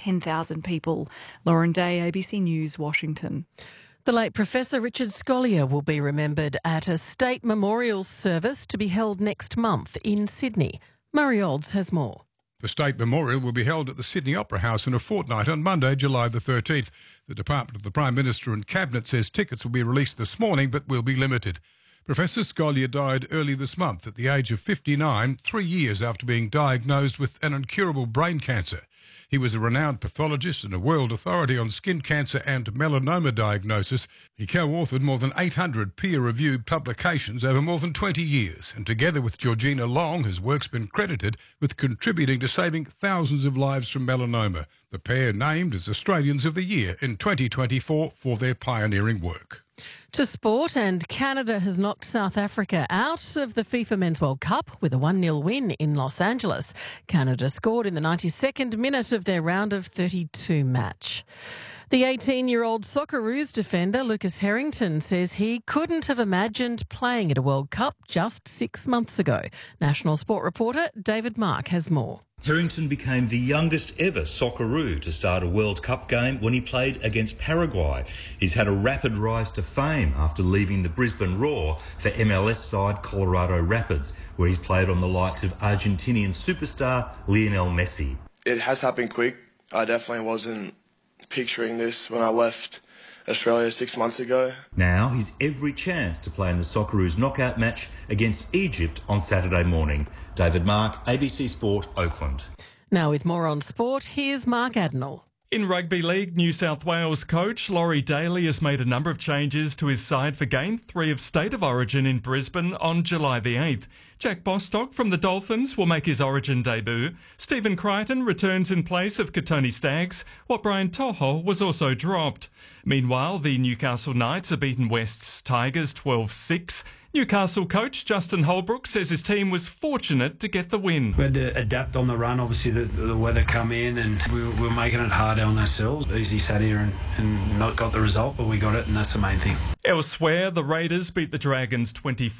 10,000 people. Lauren Day, ABC News, Washington. The late Professor Richard Scolyer will be remembered at a state memorial service to be held next month in Sydney. Murray Olds has more. The state memorial will be held at the Sydney Opera House in a fortnight on Monday, July the 13th. The Department of the Prime Minister and Cabinet says tickets will be released this morning but will be limited. Professor Scolyer died early this month at the age of 59, 3 years after being diagnosed with an incurable brain cancer. He was a renowned pathologist and a world authority on skin cancer and melanoma diagnosis. He co-authored more than 800 peer-reviewed publications over more than 20 years, and together with Georgina Long, his work's been credited with contributing to saving thousands of lives from melanoma. The pair named as Australians of the Year in 2024 for their pioneering work. To sport, and Canada has knocked South Africa out of the FIFA Men's World Cup with a 1-0 win in Los Angeles. Canada scored in the 92nd minute of their round of 32 match. The 18-year-old Socceroos defender Lucas Harrington says he couldn't have imagined playing at a World Cup just 6 months ago. National Sport reporter David Mark has more. Harrington became the youngest ever Socceroo to start a World Cup game when he played against Paraguay. He's had a rapid rise to fame after leaving the Brisbane Roar for MLS side Colorado Rapids, where he's played on the likes of Argentinian superstar Lionel Messi. It has happened quick. I definitely wasn't picturing this when I left Australia 6 months ago. Now he's every chance to play in the Socceroos knockout match against Egypt on Saturday morning. David Mark, ABC Sport, Oakland. Now with more on sport, here's Mark Adenall. In Rugby League, New South Wales coach Laurie Daly has made a number of changes to his side for Game 3 of State of Origin in Brisbane on July the 8th. Jack Bostock from the Dolphins will make his Origin debut. Stephen Crichton returns in place of Katoni Staggs, while Brian To'o was also dropped. Meanwhile, the Newcastle Knights have beaten West's Tigers 12-6. Newcastle coach Justin Holbrook says his team was fortunate to get the win. We had to adapt on the run. Obviously, the weather come in and we were making it hard on ourselves. Easy sat here and not got the result, but we got it, and that's the main thing. Elsewhere, the Raiders beat the Dragons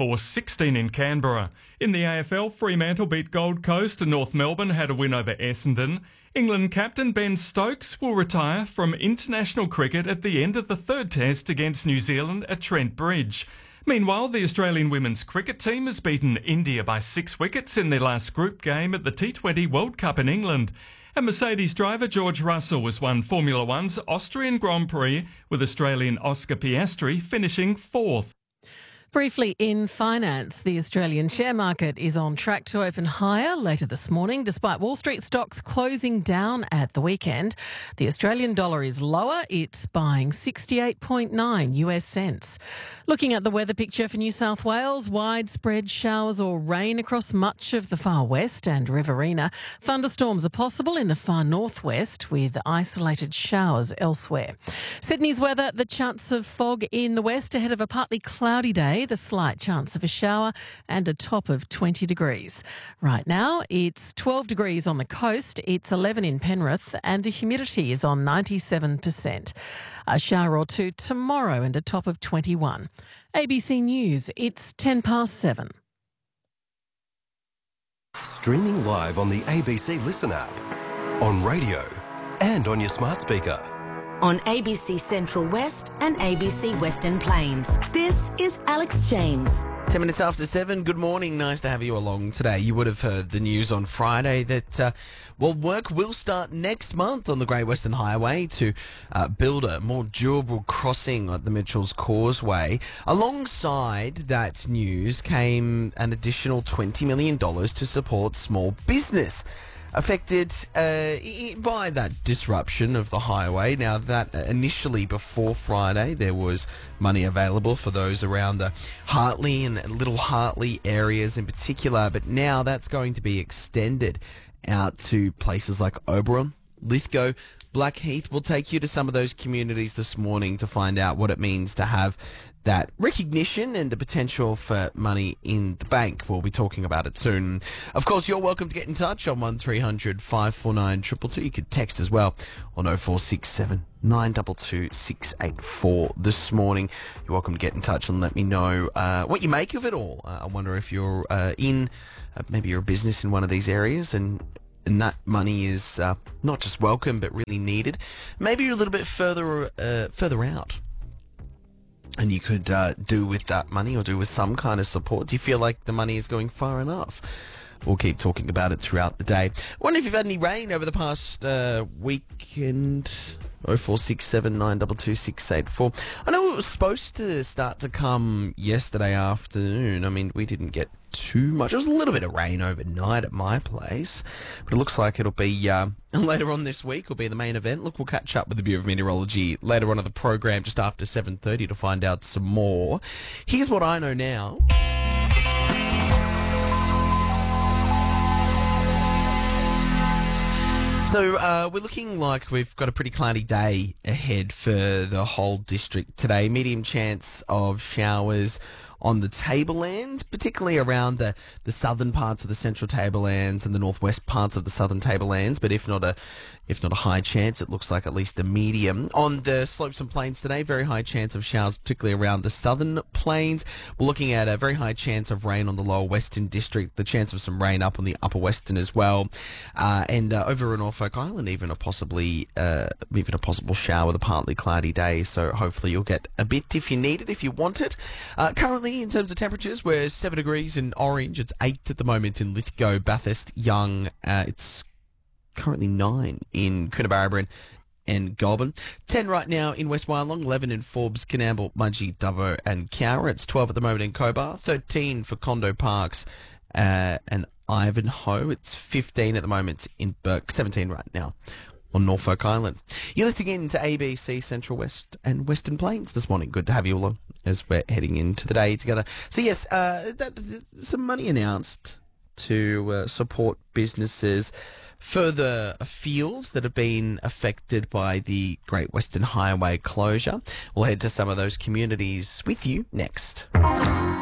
24-16 in Canberra. In the AFL, Fremantle beat Gold Coast and North Melbourne had a win over Essendon. England captain Ben Stokes will retire from international cricket at the end of the third test against New Zealand at Trent Bridge. Meanwhile, the Australian women's cricket team has beaten India by 6 wickets in their last group game at the T20 World Cup in England. And Mercedes driver George Russell has won Formula One's Austrian Grand Prix, with Australian Oscar Piastri finishing 4th. Briefly in finance, the Australian share market is on track to open higher later this morning, despite Wall Street stocks closing down at the weekend. The Australian dollar is lower. It's buying 68.9 US cents. Looking at the weather picture for New South Wales, widespread showers or rain across much of the far west and Riverina. Thunderstorms are possible in the far northwest, with isolated showers elsewhere. Sydney's weather, the chance of fog in the west ahead of a partly cloudy day, the slight chance of a shower, and a top of 20 degrees. Right now, it's 12 degrees on the coast, it's 11 in Penrith, and the humidity is on 97%. A shower or two tomorrow and a top of 21. ABC News, it's 7:10. Streaming live on the ABC Listen app, on radio, and on your smart speaker. On ABC Central West and ABC Western Plains. This is Alex James. 10 minutes after 7, good morning. Nice to have you along today. You would have heard the news on Friday that, work will start next month on the Great Western Highway to build a more durable crossing at the Mitchells Causeway. Alongside that news came an additional $20 million to support small business affected by that disruption of the highway. Now, that initially before Friday there was money available for those around the Hartley and Little Hartley areas in particular, but now that's going to be extended out to places like Oberon, Lithgow, Blackheath. We'll take you to some of those communities this morning to find out what it means to have that recognition and the potential for money in the bank. We'll be talking about it soon. Of course, you're welcome to get in touch on 1300 549 222. You could text as well on 0467 922 684 this morning. You're welcome to get in touch and let me know what you make of it all. I wonder if you're maybe you're a business in one of these areas and and that money is not just welcome but really needed. Maybe you're a little bit further out, and you could do with that money or do with some kind of support. Do you feel like the money is going far enough? We'll keep talking about it throughout the day. I wonder if you've had any rain over the past weekend. 0467 922 684. I know it was supposed to start to come yesterday afternoon. I mean, we didn't get too much. It was a little bit of rain overnight at my place, but it looks like it'll be later on this week will be the main event. Look, we'll catch up with the Bureau of Meteorology later on in the program just after 7:30 to find out some more. Here's what I know now. So we're looking like we've got a pretty cloudy day ahead for the whole district today. Medium chance of showers on the tablelands, particularly around the southern parts of the central tablelands and the northwest parts of the southern tablelands. But if not a high chance, it looks like at least a medium. On the slopes and plains today, very high chance of showers, particularly around the southern plains. We're looking at a very high chance of rain on the lower western district, the chance of some rain up on the upper western as well. And over in Norfolk Island, even a possible shower with a partly cloudy day. So hopefully you'll get a bit if you need it, if you want it. Currently, in terms of temperatures, we're 7 degrees in Orange. It's 8 at the moment in Lithgow, Bathurst, Young. It's currently 9 in Coonabarabran and Goulburn. 10 right now in West Wyalong, 11 in Forbes, Canamble, Mudgee, Dubbo and Cowra. It's 12 at the moment in Cobar, 13 for Condo Parks and Ivanhoe. It's 15 at the moment in Burke, 17 right now on Norfolk Island. You're listening in to ABC Central West and Western Plains this morning. Good to have you along as we're heading into the day together. So yes, some money announced to support businesses further afield that have been affected by the Great Western Highway closure. We'll head to some of those communities with you next.